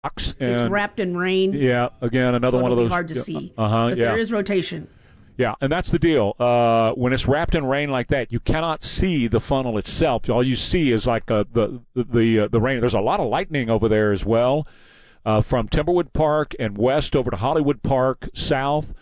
box. It's wrapped in rain. Yeah, again, another so one of those. Hard to see. But there is rotation. Yeah, and that's the deal. When it's wrapped in rain like that, you cannot see the funnel itself. All you see is like the rain. There's a lot of lightning over there as well, from Timberwood Park and west over to Hollywood Park, south,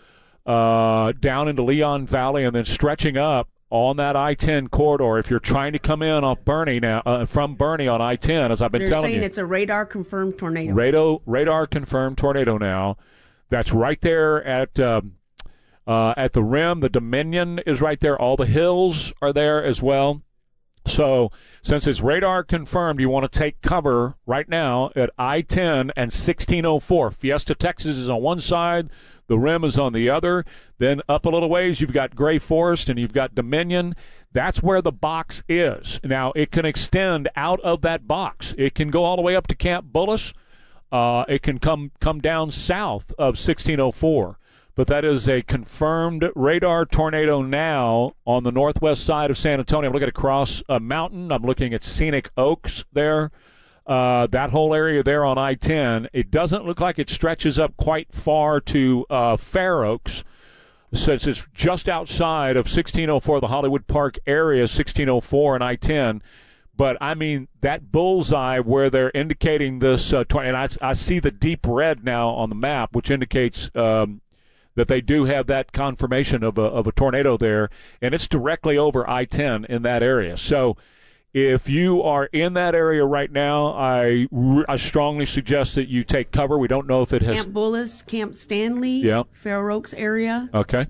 down into Leon Valley, and then stretching up on that I-10 corridor. If you're trying to come in off Bernie now, from Bernie on I-10, as I've been telling you. They're saying it's a radar-confirmed tornado. Radar-confirmed tornado now. That's right there at the rim. The Dominion is right there. All the hills are there as well. So since it's radar confirmed, you want to take cover right now at I-10 and 1604. Fiesta, Texas is on one side. The rim is on the other. Then up a little ways, you've got Gray Forest and you've got Dominion. That's where the box is. Now, it can extend out of that box. It can go all the way up to Camp Bullis. It can come down south of 1604. But that is a confirmed radar tornado now on the northwest side of San Antonio. I'm looking across a mountain. I'm looking at Scenic Oaks there. That whole area there on I-10. It doesn't look like it stretches up quite far to Fair Oaks, since it's just outside of 1604, the Hollywood Park area, 1604 and I-10. But, I mean, that bullseye where they're indicating this, and I see the deep red now on the map, which indicates that they do have that confirmation of a tornado there, and it's directly over I-10 in that area. So if you are in that area right now, I strongly suggest that you take cover. We don't know if it has... Camp Bullis, Camp Stanley, Fair Oaks area. Okay.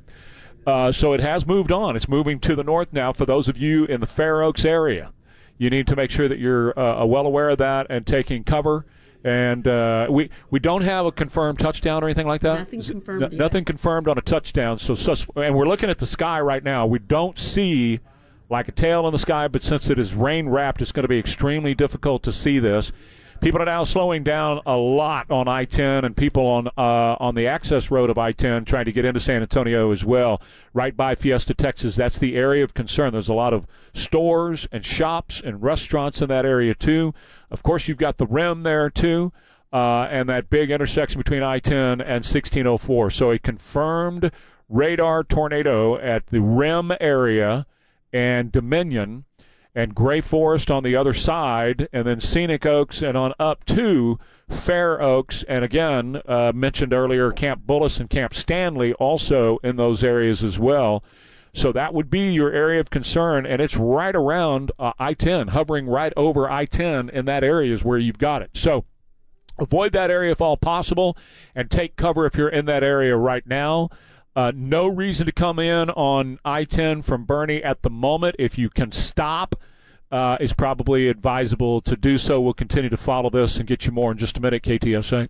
So it has moved on. It's moving to the north now. For those of you in the Fair Oaks area, you need to make sure that you're well aware of that and taking cover. And we don't have a confirmed touchdown or anything like that. Nothing confirmed yet. Nothing confirmed on a touchdown. And we're looking at the sky right now. We don't see like a tail in the sky, but since it is rain wrapped, it's going to be extremely difficult to see this. People are now slowing down a lot on I-10, and people on the access road of I-10 trying to get into San Antonio as well, right by Fiesta, Texas. That's the area of concern. There's a lot of stores and shops and restaurants in that area too. Of course, you've got the rim there too, and that big intersection between I-10 and 1604. So a confirmed radar tornado at the rim area and Dominion and Gray Forest on the other side, and then Scenic Oaks and on up to Fair Oaks, and again, mentioned earlier, Camp Bullis and Camp Stanley also in those areas as well. So that would be your area of concern, and it's right around I-10, hovering right over I-10 in that area is where you've got it. So avoid that area if all possible, and take cover if you're in that area right now. No reason to come in on I-10 from Bernie at the moment. If you can stop, it's probably advisable to do so. We'll continue to follow this and get you more in just a minute, KTSA.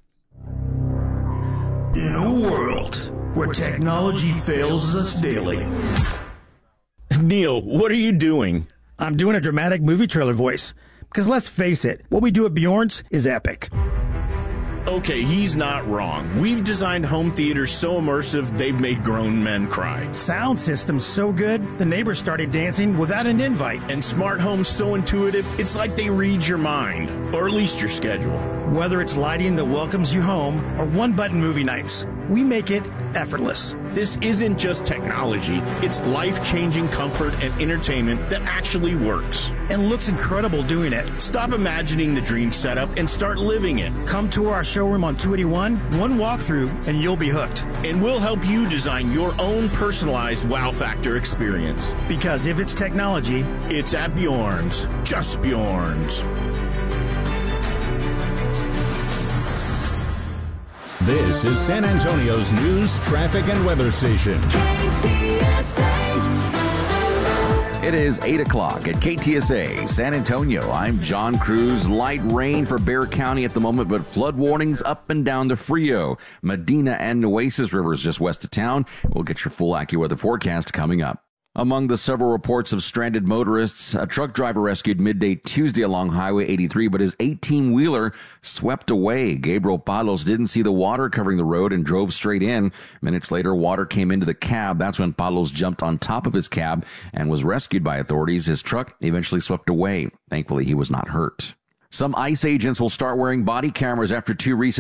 In a world where technology fails us daily. Neil, what are you doing? I'm doing a dramatic movie trailer voice. Because let's face it, what we do at Bjorn's is epic. Okay, he's not wrong. We've designed home theaters so immersive, they've made grown men cry. Sound system's so good, the neighbors started dancing without an invite. And smart homes so intuitive, it's like they read your mind, or at least your schedule. Whether it's lighting that welcomes you home or one-button movie nights, we make it effortless. This isn't just technology, it's life-changing comfort and entertainment that actually works. And looks incredible doing it. Stop imagining the dream setup and start living it. Come tour our showroom on 281, one walkthrough, and you'll be hooked. And we'll help you design your own personalized wow factor experience. Because if it's technology, it's at Bjorn's. Just Bjorn's. This is San Antonio's news, traffic, and weather station. KTSA. It is 8 o'clock at KTSA San Antonio. I'm John Cruz. Light rain for Bexar County at the moment, but flood warnings up and down the Frio, Medina, and Nueces rivers just west of town. We'll get your full AccuWeather forecast coming up. Among the several reports of stranded motorists, a truck driver rescued midday Tuesday along Highway 83, but his 18-wheeler swept away. Gabriel Palos didn't see the water covering the road and drove straight in. Minutes later, water came into the cab. That's when Palos jumped on top of his cab and was rescued by authorities. His truck eventually swept away. Thankfully, he was not hurt. Some ICE agents will start wearing body cameras after 2 recent